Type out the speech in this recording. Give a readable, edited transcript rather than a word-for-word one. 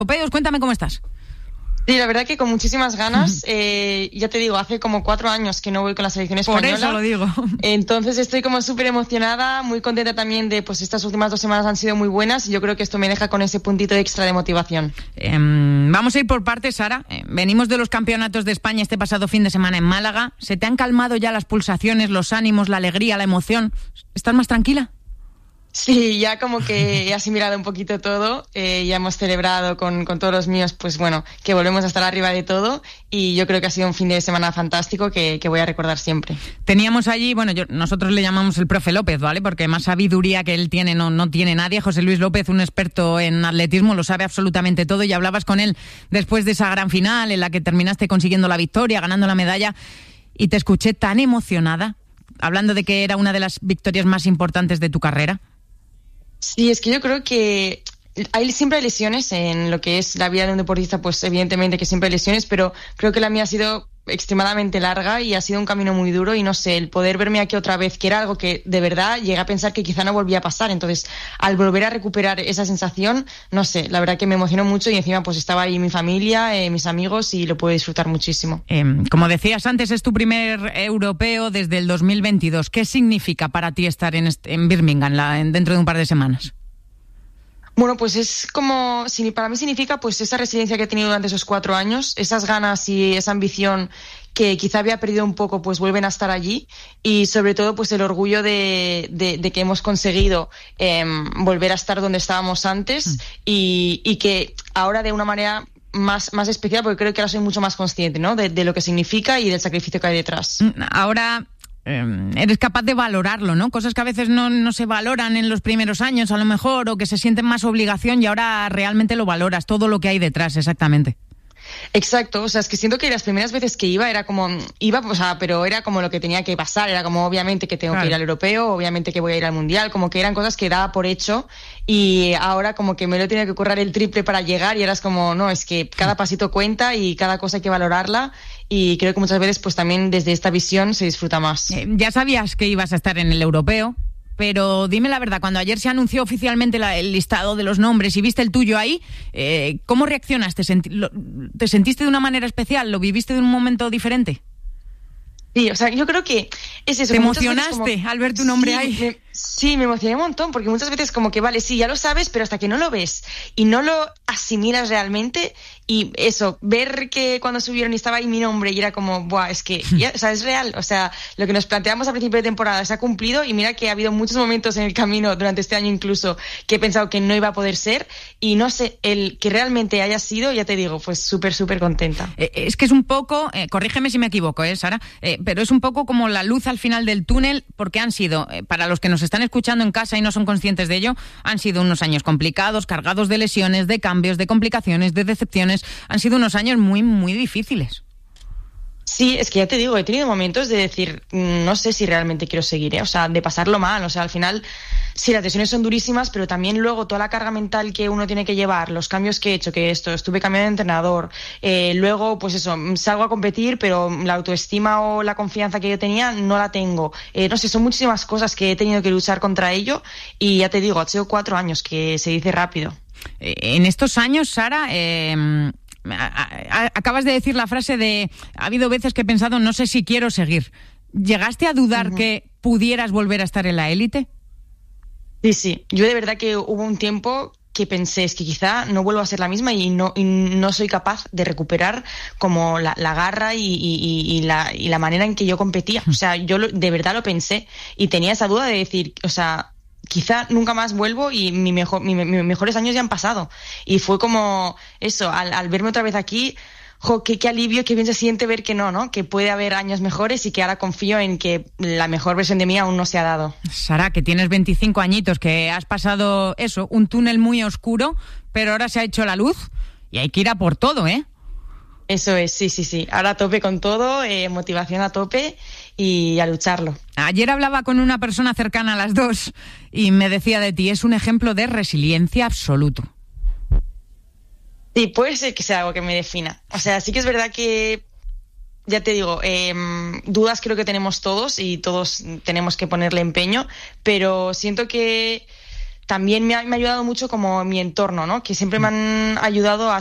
europeos. Cuéntame cómo estás. Sí, la verdad que con muchísimas ganas. Ya te digo, hace como 4 años que no voy con la selección española. Por eso lo digo. Entonces estoy como súper emocionada, muy contenta también de, pues estas últimas 2 semanas han sido muy buenas y yo creo que esto me deja con ese puntito extra de motivación. Vamos a ir por partes, Sara. Venimos de los campeonatos de España este pasado fin de semana en Málaga. ¿Se te han calmado ya las pulsaciones, los ánimos, la alegría, la emoción? ¿Estás más tranquila? Sí, ya como que he asimilado un poquito todo, ya hemos celebrado con todos los míos, pues bueno, que volvemos a estar arriba de todo y yo creo que ha sido un fin de semana fantástico que voy a recordar siempre. Teníamos allí, bueno, nosotros le llamamos el profe López, ¿vale? Porque más sabiduría que él tiene no tiene nadie. José Luis López, un experto en atletismo, lo sabe absolutamente todo y hablabas con él después de esa gran final en la que terminaste consiguiendo la victoria, ganando la medalla y te escuché tan emocionada, hablando de que era una de las victorias más importantes de tu carrera. Sí, es que yo creo que siempre hay lesiones en lo que es la vida de un deportista, pues evidentemente que siempre hay lesiones, pero creo que la mía ha sido extremadamente larga y ha sido un camino muy duro y no sé, el poder verme aquí otra vez, que era algo que de verdad llegué a pensar que quizá no volvía a pasar, entonces al volver a recuperar esa sensación, no sé, la verdad que me emocionó mucho y encima pues estaba ahí mi familia, mis amigos y lo pude disfrutar muchísimo. Como decías antes, es tu primer europeo desde el 2022. ¿Qué significa para ti estar en Birmingham dentro de un par de semanas? Bueno, pues es como, para mí significa pues esa resiliencia que he tenido durante esos 4 años, esas ganas y esa ambición que quizá había perdido un poco, pues vuelven a estar allí y sobre todo pues el orgullo de que hemos conseguido volver a estar donde estábamos antes y que ahora de una manera más especial, porque creo que ahora soy mucho más consciente, ¿no? De lo que significa y del sacrificio que hay detrás. Ahora eres capaz de valorarlo, ¿no? Cosas que a veces no se valoran en los primeros años, a lo mejor, o que se sienten más obligación y ahora realmente lo valoras, todo lo que hay detrás, exactamente. Exacto, o sea, es que siento que las primeras veces que iba, o sea, pero era como lo que tenía que pasar, era como obviamente que tengo que ir al europeo, obviamente que voy a ir al mundial, como que eran cosas que daba por hecho y ahora como que me lo tenía que currar el triple para llegar y ahora es como, no, es que cada pasito cuenta y cada cosa hay que valorarla y creo que muchas veces pues también desde esta visión se disfruta más. Ya sabías que ibas a estar en el europeo, pero dime la verdad, cuando ayer se anunció oficialmente el listado de los nombres y viste el tuyo ahí, ¿cómo reaccionaste? ¿Te sentiste de una manera especial? ¿Lo viviste de un momento diferente? Sí, o sea, yo creo que es eso. ¿Te emocionaste al ver tu nombre ahí? Sí, me emocioné un montón, porque muchas veces como que, vale, sí, ya lo sabes, pero hasta que no lo ves y no lo asimilas realmente, y eso, ver que cuando subieron y estaba ahí mi nombre y era como, buah, es que, ya, o sea, es real, o sea, lo que nos planteamos a principio de temporada se ha cumplido y mira que ha habido muchos momentos en el camino, durante este año incluso, que he pensado que no iba a poder ser y no sé, el que realmente haya sido, ya te digo, pues súper, súper contenta. Es que es un poco, corrígeme si me equivoco, Sara, pero es un poco como la luz al final del túnel, porque han sido, para los que nos están escuchando en casa y no son conscientes de ello, han sido unos años complicados, cargados de lesiones, de cambios, de complicaciones, de decepciones. Han sido unos años muy, muy difíciles. Sí, es que ya te digo, he tenido momentos de decir, no sé si realmente quiero seguir, o sea, de pasarlo mal, o sea, al final, sí, las lesiones son durísimas, pero también luego toda la carga mental que uno tiene que llevar, los cambios que he hecho, estuve cambiando de entrenador, luego, pues eso, salgo a competir, pero la autoestima o la confianza que yo tenía no la tengo, no sé, son muchísimas cosas que he tenido que luchar contra ello, y ya te digo, ha sido 4 años, que se dice rápido. En estos años, Sara, acabas de decir la frase de ha habido veces que he pensado no sé si quiero seguir. ¿Llegaste a dudar que pudieras volver a estar en la élite? Sí, yo de verdad que hubo un tiempo que pensé, es que quizá no vuelvo a ser la misma y no soy capaz de recuperar como la garra y la manera en que yo competía. O sea, yo de verdad lo pensé y tenía esa duda de decir, o sea, quizá nunca más vuelvo y mis mejores años ya han pasado. Y fue como eso, al verme otra vez aquí, qué alivio, qué bien se siente ver que no, que puede haber años mejores y que ahora confío en que la mejor versión de mí aún no se ha dado. Sara, que tienes 25 añitos, que has pasado eso, un túnel muy oscuro, pero ahora se ha hecho la luz y hay que ir a por todo, ¿eh? Eso es, sí. Ahora a tope con todo, motivación a tope y a lucharlo. Ayer hablaba con una persona cercana a las 2 y me decía de ti, es un ejemplo de resiliencia absoluto. Sí, puede ser que sea algo que me defina. O sea, sí que es verdad que, ya te digo, dudas creo que tenemos todos y todos tenemos que ponerle empeño, pero siento que también me ha ayudado mucho como mi entorno, ¿no? Que siempre me han ayudado a